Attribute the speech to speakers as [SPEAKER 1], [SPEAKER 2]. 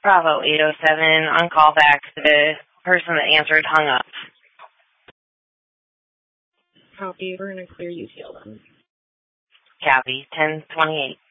[SPEAKER 1] Bravo 807 on callback. The person that answered hung up.
[SPEAKER 2] Copy. We're going to clear you, then.
[SPEAKER 1] Copy. 1028.